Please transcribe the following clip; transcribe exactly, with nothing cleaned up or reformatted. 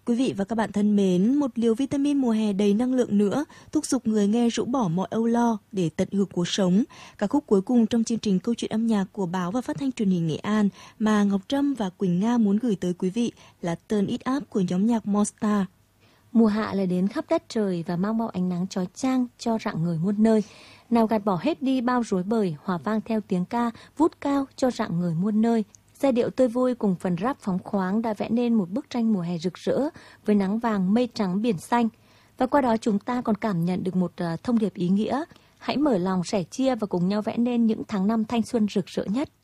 Quý vị và các bạn thân mến, một liều vitamin mùa hè đầy năng lượng nữa, thúc giục người nghe rũ bỏ mọi âu lo để tận hưởng cuộc sống. Ca khúc cuối cùng trong chương trình Câu chuyện âm nhạc của báo và phát thanh truyền hình Nghệ An mà Ngọc Trâm và Quỳnh Nga muốn gửi tới quý vị là Turn It Up của nhóm nhạc Monster. Mùa hạ lại đến khắp đất trời và mang bao ánh nắng chói chang cho rạng người muôn nơi. Nào gạt bỏ hết đi bao rối bời, hòa vang theo tiếng ca vút cao cho rạng người muôn nơi. Giai điệu tươi vui cùng phần rap phóng khoáng đã vẽ nên một bức tranh mùa hè rực rỡ với nắng vàng, mây trắng, biển xanh. Và qua đó chúng ta còn cảm nhận được một thông điệp ý nghĩa. Hãy mở lòng sẻ chia và cùng nhau vẽ nên những tháng năm thanh xuân rực rỡ nhất.